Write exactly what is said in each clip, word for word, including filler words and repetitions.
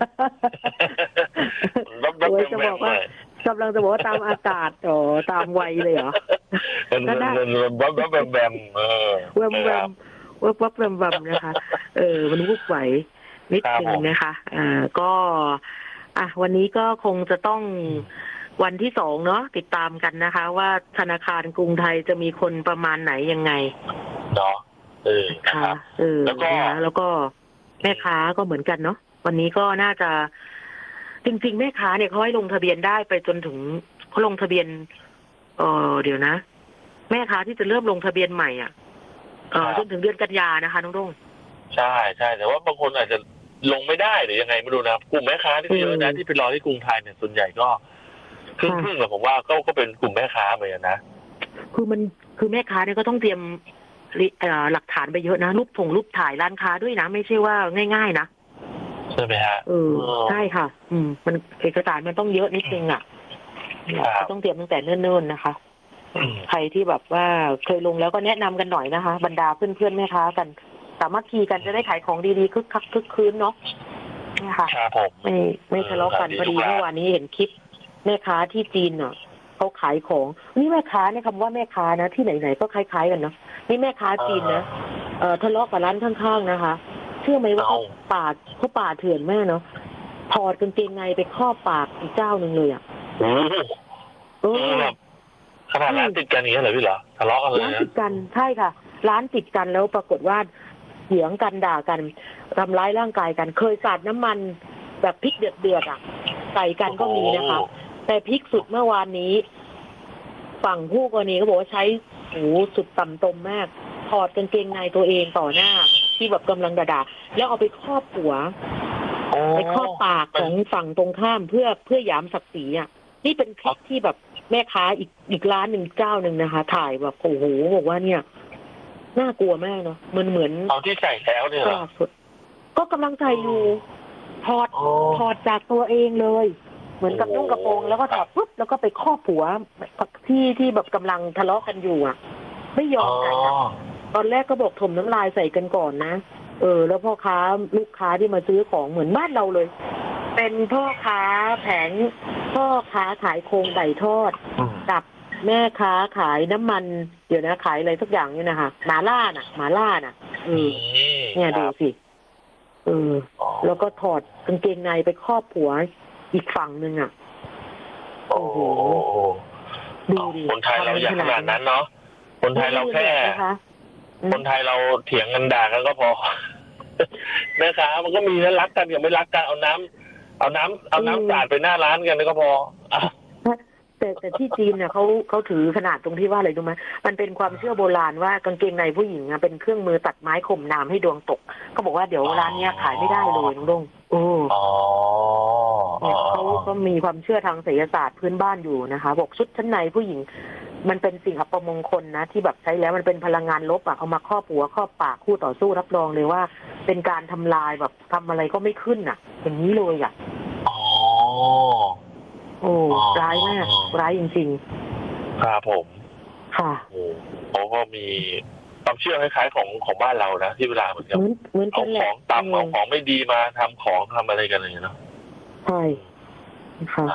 รบรบจะบอกว่ากำลังจะบอกว่าตามอากาศอ๋อตามวัยเลยเหรอก็ได้วับวับแบมแบมเออแวมแวมวับวับแวมแวมนะคะเออมันวุบไหวนิดนึงนะคะอ่าก็อ่ะวันนี้ก็คงจะต้องวันที่สองเนาะติดตามกันนะคะว่าธนาคารกรุงไทยจะมีคนประมาณไหนยังไงเนาะเออค่ะเออแล้วก็แล้วก็แม่ค้าก็เหมือนกันเนาะวันนี้ก็น่าจะจริงๆแม่ค้าเนี่ยเขาให้ลงทะเบียนได้ไปจนถึงเขาลงทะเบียนเออเดี๋ยวนะแม่ค้าที่จะเริ่มลงทะเบียนใหม่อ่ะเออจนถึงเดือนกันยานะคะน้องรุ่งใช่ใช่แต่ว่าบางคนอาจจะลงไม่ได้หรือยังไงไม่รู้นะกลุ่มแม่ค้าที่เยอะนะที่ไปรอที่กรุงไทยเนี่ยส่วนใหญ่ก็ครึ่งๆแหละผมว่าก็ก็เป็นกลุ่มแม่ค้าเหมือนกันนะคือมันคือแม่ค้าเนี่ยก็ต้องเตรียมหลักฐานไปเยอะนะรูปถงรูปถ่ายร้านค้าด้วยนะไม่ใช่ว่าง่ายๆนะใช่ไหมฮะเออใช่ค่ะอืมมันเอกสารมันต้องเยอะนิดนึงอ่ะต้องเตรียมตั้งแต่เนิ่นๆนะคะใครที่แบบว่าเคยลงแล้วก็แนะนำกันหน่อยนะคะบรรดาเพื่อนๆแม่ค้ากันสามารถคีกันจะได้ขายของดีๆคึกคักคึกคืนเนาะนี่ค่ะไม่ไม่ทะเลาะกันพอดีเมื่อวานนี้เห็นคลิปแม่ค้าที่จีนเนาะเขาขายของนี่แม่ค้าเนี่ยคำว่าแม่ค้านะที่ไหนๆก็คล้ายๆกันเนาะนี่แม่ค้าจีนนะเอ่อทะเลาะกับร้านข้างๆนะคะเชื่อไหมว่าเขาปาดเขาปาดเถื่อนแม่เนาะถอดกางเกงในไปครอบปากอีกเจ้าหนึ่งเลยอ่ะเออแบบขนาดร้านติดกันอย่างนี้เหรอพี่เหรอทะเลาะกันเลยนะร้านติดกันใช่ค่ะร้านติดกันแล้วปรากฏว่าเถียงกันด่ากันทำร้ายร่างกายกันเคยสาดน้ำมันแบบพริกเดือดเดือดอ่ะใส่กันก็มีนะคะแต่พริกสุดเมื่อวานนี้ฝั่งผู้กรณีเขาบอกว่าใช้โอ้สุดต่ำตมมากถอดกางเกงในตัวเองต่อหน้าที่แบบกำลังด่าแล้วเอาไปครอบหัวไปครอบปากของฝั่งตรงข้ามเพื่อเพื่อหยามศักดิ์ศรีอ่ะนี่เป็นคลิปที่แบบแม่ค้าอีกอีกร้านหนึ่งเจ้าหนึ่งนะคะถ่ายแบบโอ้โหบอกว่าเนี่ยน่ากลัวมากเนาะมันเหมือนเอาที่ใส่แล้วเนี่ยก็กำลังใส่อยู่ถอดถอดจากตัวเองเลยเหมือนกับนุ่งกระโปรงแล้วก็ถอดปุ๊บแล้วก็ไปครอบหัวที่ที่แบบกำลังทะเลาะกันอยู่อ่ะไม่ยอมกันตอนแรกก็บอกถมน้ำลายใส่กันก่อนนะเออแล้วพ่อค้าลูกค้าที่มาซื้อของเหมือนบ้านเราเลยเป็นพ่อค้าแผงพ่อค้าขายโครงไก่ทอดกับแม่ค้าขายน้ำมันเดี๋ยวนะขายอะไรสักอย่างเนี่ยนะคะหมาล่าน่ะหมาล่าน่ะเออเนี่ยดูสิเออแล้วก็ถอดกางเกงในไปครอบหัวอีกฝั่งหนึ่งอ่ะโอ้โหดูดิคนไทยเราอย่างขนาดนั้นเนาะคนไทยเราแค่คนไทยเราเถียงกันด่ากันก็พอแม่ค้ามันก็มีนะรักกันกับไม่รักกันเอาน้ำเอาน้ำเอาน้ำสาดไปหน้าร้านกันก็พอแต่แต่ที่จีนเนี่ยเขาเขาถือขนาดตรงที่ว่าอะไรรู้ไหมมันเป็นความเชื่อโบราณว่ากางเกงในผู้หญิงอ่ะเป็นเครื่องมือตัดไม้ข่มน้ำให้ดวงตกเขาบอกว่าเดี๋ยวร้านเนี้ยขายไม่ได้เลยน้องดงโอ้เนี่ยเขาก็มีความเชื่อทางไสยศาสตร์พื้นบ้านอยู่นะคะบอกชุดชั้นในผู้หญิงมันเป็นสิ่งอัปมงคลนะที่แบบใช้แล้วมันเป็นพลังงานลบอ่ะเอามาครอบหัวครอบปากคู่ต่อสู้รับรองเลยว่าเป็นการทำลายแบบทำอะไรก็ไม่ขึ้นอ่ะอย่างนี้เลยอ่ะอ๋อโอ้ร้ายมากร้ายจริงๆครับผมค่ะเขาก็มีความเชื่อคล้ายๆของของบ้านเรานะที่เวลาเหมือนกับเอาของต่ำเอาของไม่ดีมาทำของทำอะไรกันเลยเนาะใช่ค่ะ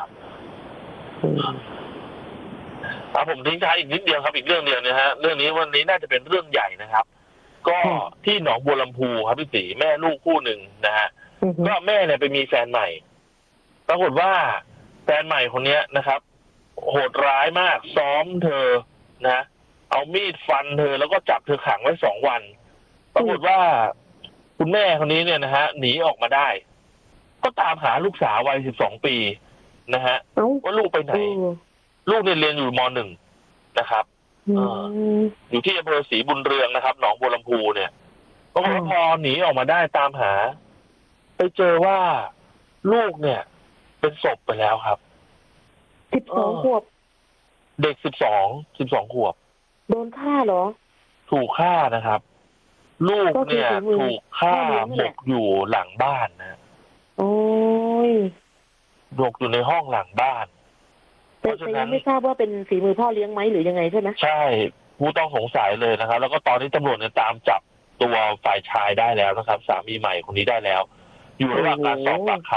ครับผมทิ้งท้ายอีกนิดเดียวครับอีกเรื่องเดียวนะฮะเรื่องนี้วันนี้น่าจะเป็นเรื่องใหญ่นะครับก็ที่หนองบัวลำพูครับพี่ศรีแม่ลูกคู่หนึ่งนะฮะก็แม่เนี่ยไปมีแฟนใหม่ปรากฏว่าแฟนใหม่คนนี้นะครับโหดร้ายมากซ้อมเธอนะเอามีดฟันเธอแล้วก็จับเธอขังไว้สองวันปรากฏว่าคุณแม่คนนี้เนี่ยนะฮะหนีออกมาได้ก็ตามหาลูกสาววัยสิบสองปีนะฮะว่าลูกไปไหนลูกเนี่ยเรียนอยู่ม.หนึ่งนะครับอยู่ที่อำเภอศรีบุญเรืองนะครับหนองบัวลำพูเนี่ยปรากฏว่าพอหนีออกมาได้ตามหาไปเจอว่าลูกเนี่ยเป็นศพไปแล้วครับสิบสองขวบเด็กสิบสองสิบสองขวบโดนฆ่าเหรอถูกฆ่านะครับลูกเนี่ยถูกฆ่าหมกอยู่หลังบ้านนะโอ้ยหมกอยู่ในห้องหลังบ้านแต่ยังไม่ทราบว่าเป็นฝีมือพ่อเลี้ยงไหมหรือยังไงใช่ไหมใช่ผู้ต้องสงสัยเลยนะครับแล้วก็ตอนนี้ตำรวจเนี่ยตามจับตัวฝ่ายชายได้แล้วนะครับสามีใหม่คนนี้ได้แล้วอยู่ระหว่างการสอบปากคำ